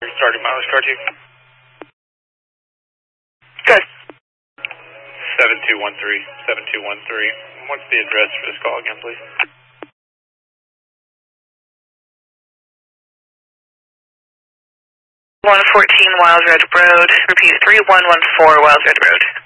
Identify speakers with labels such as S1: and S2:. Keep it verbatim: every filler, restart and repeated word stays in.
S1: Starting mileage car two.
S2: Good.
S1: seven two one three, seven two one three. What's the address for this call again, please?
S2: one fourteen Wild Red Road. Repeat, three one one four Wild Red Road.